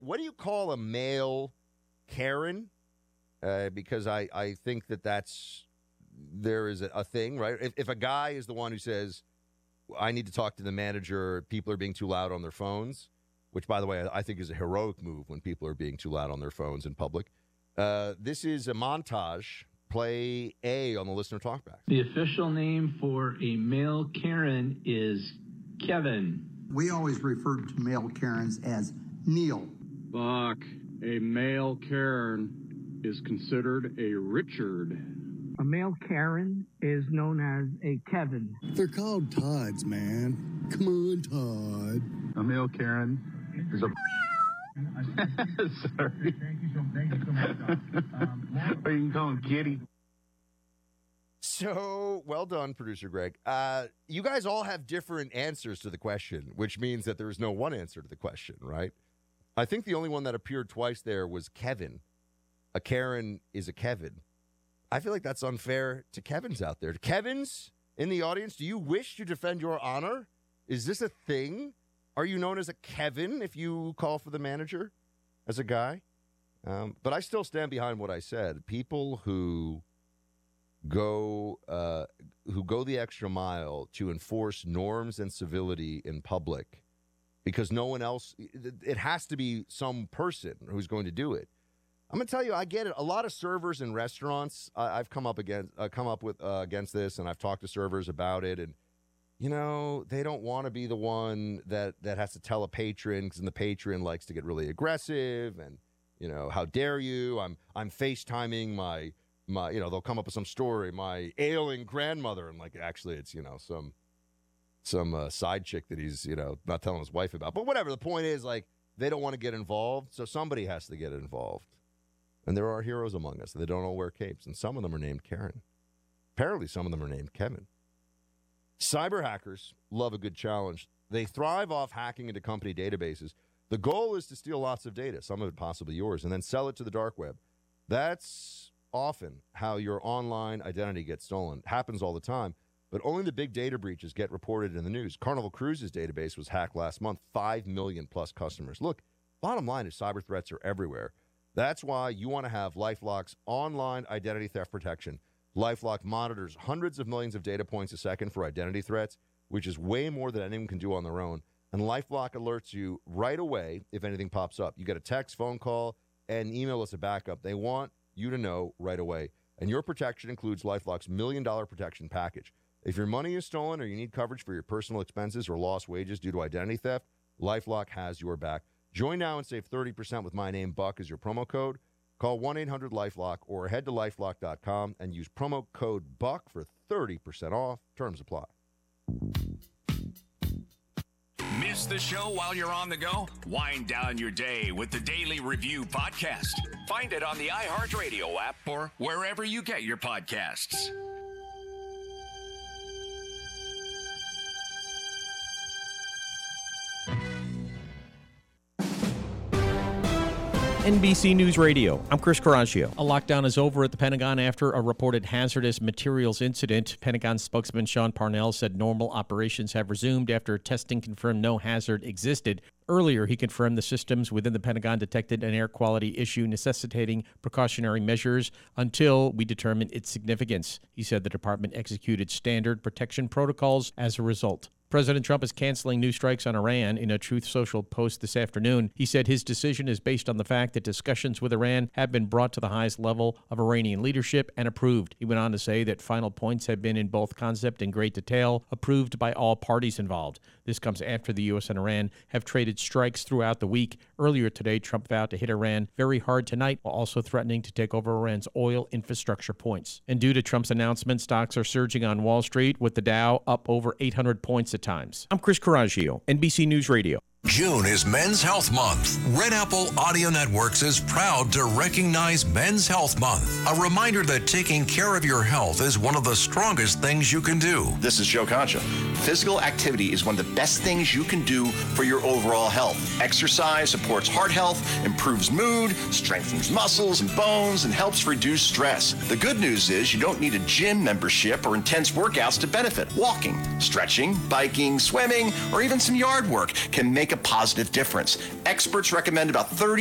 what do you call a male Karen? Because I think there is a thing, right? If a guy is the one who says, I need to talk to the manager, people are being too loud on their phones, which, by the way, I think is a heroic move when people are being too loud on their phones in public. This is a montage. Play A on the listener talkback. The official name for a male Karen is Kevin. We always refer to male Karens as Neil. Buck, a male Karen is considered a Richard. A male Karen is known as a Kevin. They're called Todds, man. Come on, Todd. A male Karen is a... Sorry. Thank you so much. Or you can call him Kitty. So, well done, Producer Greg. You guys all have different answers to the question, which means that there is no one answer to the question, right? I think the only one that appeared twice there was Kevin. A Karen is a Kevin. I feel like that's unfair to Kevins out there. Kevins in the audience, do you wish to defend your honor? Is this a thing? Are you known as a Kevin if you call for the manager as a guy? But I still stand behind what I said. People who go the extra mile to enforce norms and civility in public because no one else, it has to be some person who's going to do it. I'm going to tell you, I get it. A lot of servers in restaurants, I've come up against this, and I've talked to servers about it, and you know, they don't want to be the one that has to tell a patron, because the patron likes to get really aggressive and, you know, how dare you? I'm FaceTiming my they'll come up with some story, my ailing grandmother, and like actually it's, you know, some side chick that he's, you know, not telling his wife about. But whatever, the point is, like, they don't want to get involved, so somebody has to get involved. And there are heroes among us. They don't all wear capes, and some of them are named Karen. Apparently some of them are named Kevin. Cyber hackers love a good challenge. They thrive off hacking into company databases. The goal is to steal lots of data, some of it possibly yours, and then sell it to the dark web. That's often how your online identity gets stolen. Happens all the time, but only the big data breaches get reported in the news. Carnival Cruises database was hacked last month, 5 million plus customers. Look, bottom line is cyber threats are everywhere. That's why you want to have LifeLock's online identity theft protection. LifeLock monitors hundreds of millions of data points a second for identity threats, which is way more than anyone can do on their own. And LifeLock alerts you right away if anything pops up. You get a text, phone call, and email as a backup. They want you to know right away. And your protection includes LifeLock's $1 million protection package. If your money is stolen or you need coverage for your personal expenses or lost wages due to identity theft, LifeLock has your back. Join now and save 30% with my name, Buck, as your promo code. Call 1-800-LifeLock or head to LifeLock.com and use promo code BUCK for 30% off. Terms apply. Miss the show while you're on the go? Wind down your day with the Daily Review Podcast. Find it on the iHeartRadio app or wherever you get your podcasts. NBC News Radio. I'm Chris Coraggio. A lockdown is over at the Pentagon after a reported hazardous materials incident. Pentagon spokesman Sean Parnell said normal operations have resumed after testing confirmed no hazard existed. Earlier, he confirmed the systems within the Pentagon detected an air quality issue necessitating precautionary measures until we determine its significance. He said the department executed standard protection protocols as a result. President Trump is canceling new strikes on Iran. In a Truth Social post this afternoon, he said his decision is based on the fact that discussions with Iran have been brought to the highest level of Iranian leadership and approved. He went on to say that final points have been in both concept and great detail approved by all parties involved. This comes after the U.S. and Iran have traded strikes throughout the week. Earlier today, Trump vowed to hit Iran very hard tonight while also threatening to take over Iran's oil infrastructure points. And due to Trump's announcement, stocks are surging on Wall Street, with the Dow up over 800 points at times. I'm Chris Coraggio, NBC News Radio. June is Men's Health Month. Red Apple Audio Networks is proud to recognize Men's Health Month. A reminder that taking care of your health is one of the strongest things you can do. This is Joe Concha. Physical activity is one of the best things you can do for your overall health. Exercise supports heart health, improves mood, strengthens muscles and bones, and helps reduce stress. The good news is you don't need a gym membership or intense workouts to benefit. Walking, stretching, biking, swimming, or even some yard work can make make a positive difference. Experts recommend about 30